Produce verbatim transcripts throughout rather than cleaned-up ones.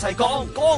齊講講，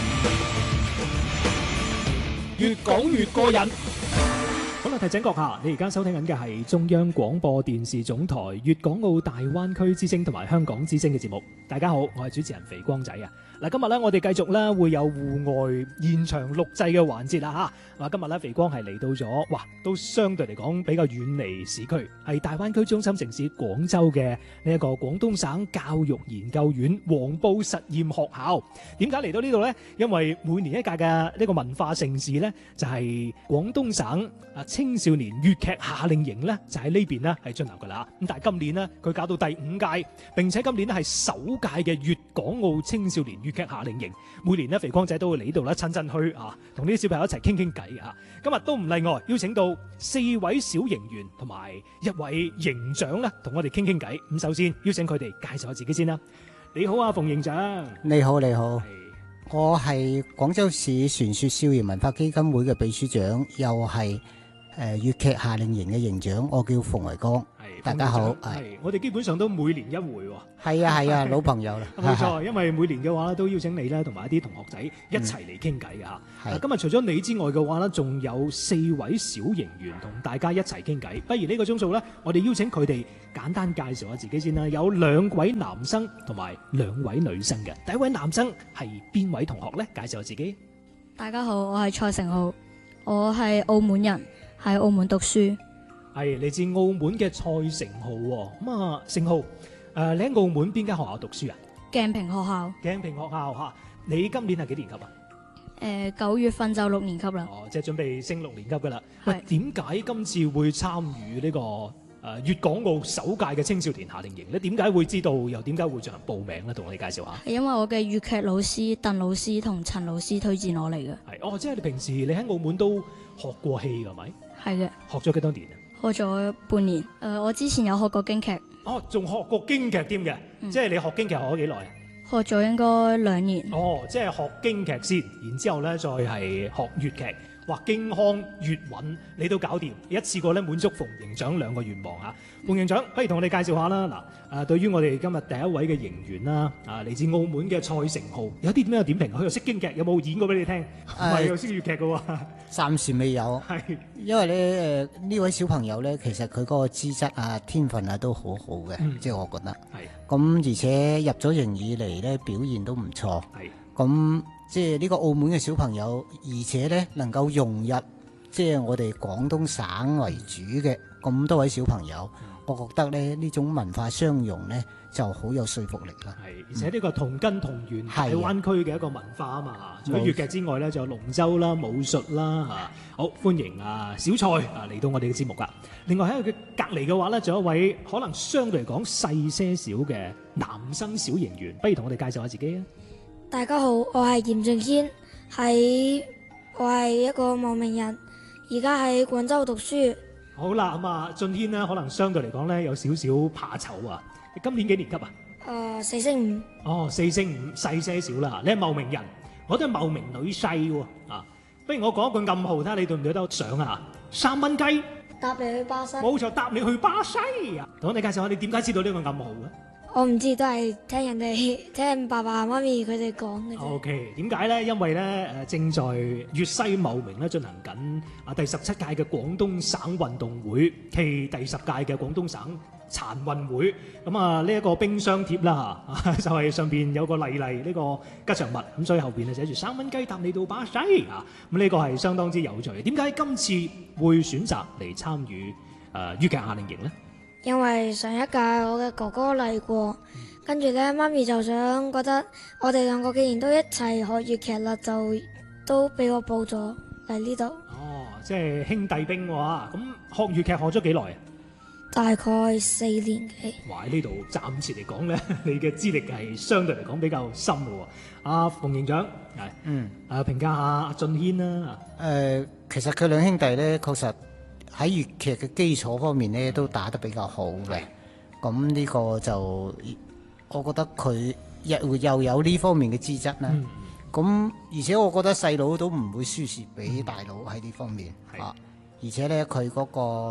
越講越過癮。 好啦，提醒閣下，你而家收聽緊嘅係中央廣播電視總台粵港澳大灣區之聲同埋香港之聲嘅節目。大家好，我係主持人肥光仔啊！嗱，今日咧我哋繼續咧會有戶外現場錄製嘅環節啦嚇。嗱，今日咧肥光係嚟到咗，哇，都相對嚟講比較遠離市區，係大灣區中心城市廣州嘅呢一個廣東省教育研究院黃埔實驗學校。點解嚟到呢度呢？因為每年一屆嘅呢個文化盛事呢，就係廣東省啊青少年粵劇夏令營呢，就喺呢邊呢係進行㗎啦。咁但係今年呢，佢搞到第五屆，並且今年呢係首屆嘅粵港澳青少年粵劇夏令營。每年呢，肥光仔都會嚟呢度咧親親去啊，同呢啲小朋友一齊傾傾偈啊。今日都唔例外，邀請到四位小營員同埋一位營長咧，同我哋傾傾偈。咁首先邀請佢哋介紹下自己先啦。你好啊，馮營長。 你好，你好。我係廣州市傳說少兒文化基金會嘅秘書長，又係誒粵劇夏令營嘅營長，我叫馮維剛。大家好。 係我哋基本上都每年一回喎。 係啊係啊，老朋友啦。 冇錯，因為每年嘅話咧，都邀請你咧，同埋一啲同學仔一齊嚟傾偈嘅嚇。今日除咗你之外嘅話咧，仲有四位小營員同大家一齊傾偈。不如呢個鐘數咧，我哋邀請佢哋簡單介紹下自己先啦。有兩位男生同埋兩位女生嘅。第一位男生係邊位同學咧？介紹下自己。 大家好，我係蔡成浩，我係澳門人，喺澳門讀書。 係嚟自澳門嘅蔡成浩喎。咁啊，成浩，誒、呃，你喺澳門邊間學校讀書啊？ 鏡平學校。 鏡平學校嚇，你今年係幾年級啊？ 誒、呃，九月份就六年級啦。 哦，即係準備升六年級噶啦。喂，點解今次會參與呢、這個誒粵港澳首屆嘅青少年夏令營咧？點解會知道，又點解會進行報名咧？同我哋介紹下。 係因為我嘅粵劇老師鄧老師同陳老師推薦我嚟嘅。 係哦，即係你平時你喺澳門都學過戲㗎，係咪？ 係嘅。 學咗幾多年啊？ 學咗半年。誒、呃，我之前有學過京劇。 哦，仲學過京劇添嘅，嗯、即係你學京劇學咗幾耐啊？ 學咗應該兩年。 哦，即係學京劇先，然之後咧再係學粵劇，哇，京腔粵韻你都搞掂，一次過咧滿足馮營長兩個願望啊！馮營長，不如同我哋介紹下啦。嗱，誒對於我哋今日第一位嘅營員啦，啊嚟自澳門嘅蔡成浩，有啲點樣點評？佢又識京劇，有冇演過俾你聽？唔係又識粵劇嘅喎。 暫時未有。係。因為咧誒呢位小朋友咧，其實佢嗰個資質啊、天分啊都好好嘅，嗯、即係我覺得。係。咁而且入咗營以嚟咧，表現都唔錯。係。咁即係呢個澳門嘅小朋友，而且咧能夠融入即係我哋廣東省為主嘅咁多位小朋友，嗯、我覺得咧呢種文化相融咧就好有說服力啦。係，而且呢個同根同源大灣區嘅一個文化啊嘛，除咗粵劇之外咧，仲有龍舟啦、武術啦嚇。好歡迎啊小蔡啊嚟到我哋嘅節目噶。另外喺佢隔離嘅話咧，仲有一位可能相對嚟講細些少嘅男生小營員，不如同我哋介紹下自己啊。 大家好，我係嚴俊軒，喺我係一個茂名人，而家喺廣州讀書。 好啦，咁啊，俊軒呢，可能相對嚟講咧有少少怕醜啊。你今年幾年級啊？ 誒、呃，四升五。 哦，四升五，細些少啦。你係茂名人，我都係茂名女婿喎。啊，不如我講一句暗號，睇下你對唔對得上啊？三蚊雞， 搭你去巴西。 冇錯，搭你去巴西啊！同我哋介紹下，你點解知道呢個暗號嘅？ 我唔知，都係聽人哋聽爸爸媽咪佢哋講嘅啫。 O K， 點解咧？因為咧誒，正在粵西茂名咧進行緊啊第十七屆嘅廣東省運動會暨第十屆嘅廣東省殘運會。咁啊呢一個冰箱貼啦嚇，就係上邊有個麗麗呢個吉祥物，咁所以後邊就寫住三蚊雞搭你到巴西啊！咁呢個係相當之有趣嘅。點解今次會選擇嚟參與誒粵劇夏令營咧？ 因為上一屆我嘅哥哥嚟過，跟住咧媽咪就想覺得我哋兩個既然都一齊學粵劇啦，就都俾我報咗嚟呢度。 哦，即係兄弟兵喎。咁學粵劇學咗幾耐啊？ 大概四年幾。 哇！喺呢度暫時嚟講咧，你嘅資歷係相對嚟講比較深嘅喎。阿馮營長係嗯誒評價下阿俊軒啦。 誒、呃，其實佢兩兄弟咧確實喺粵劇嘅基礎方面咧都打得比較好嘅，咁呢個就我覺得佢又又有呢方面嘅資質啦。咁、嗯、而且我覺得細佬都唔會輸蝕俾大佬喺呢方面、嗯、啊，而且咧佢嗰個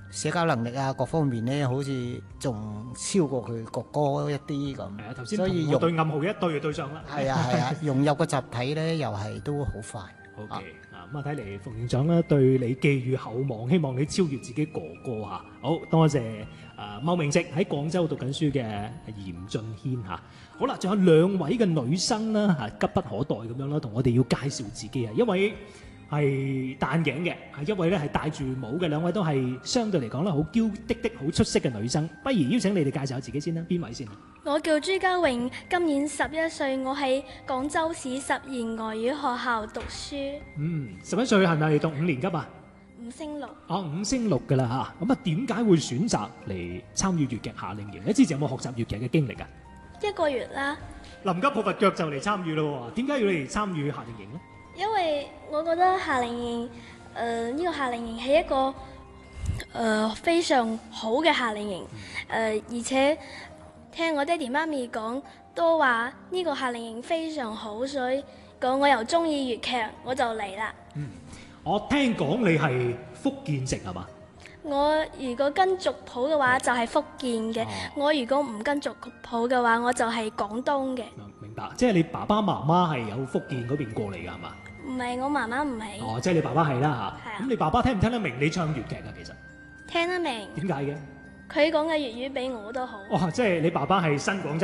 社交能力啊，各方面咧，好似仲超過佢哥哥一啲咁。 係啊，頭先所以我對暗號一對就對上啦。 係啊係啊，融入個集體咧，又係都好快。 OK，啊咁啊，睇嚟馮園長咧對你寄予厚望，希望你超越自己哥哥嚇。好多謝誒茂名籍喺廣州讀緊書嘅嚴俊軒嚇。好啦，仲有兩位嘅女生啦嚇，急不可待咁樣啦，同我哋要介紹自己啊，一位係戴眼鏡嘅，係一位咧係戴住帽嘅，兩位都係相對嚟講咧好嬌滴滴、好出色嘅女生。不如邀請你哋介紹下自己先啦，邊位先？ 我叫朱家榮，今年十一歲，我喺廣州市實驗外語學校讀書。 嗯，十一歲係咪讀五年級啊？ 五升六。 哦，五升六㗎啦嚇。咁啊，點解會選擇嚟參與粵劇夏令營咧？之前有冇學習粵劇嘅經歷啊？ 一個月啦。 臨急抱佛腳就嚟參與咯喎，點解要嚟參與夏令營咧？ 因為我覺得夏令營，誒、呃、呢、這個夏令營係一個誒、呃、非常好嘅夏令營，誒、呃、而且聽我爹哋媽咪講都話呢個夏令營非常好，所以講我又中意粵劇，我就嚟啦。 嗯，我聽講你係福建籍係嘛？ 我如果跟族譜嘅話就係福建嘅，哦、我如果唔跟族譜嘅話我就係廣東嘅。 明白，即係你爸爸媽媽係有福建嗰邊過嚟㗎係嘛？ 唔係，我媽媽唔係。 哦，即係你爸爸係啦嚇。咁、啊、你爸爸聽唔聽得明你唱粵劇啊？其實聽得明。 點解嘅？ 佢講嘅粵語比我都好。 哦，即係你爸爸係新廣州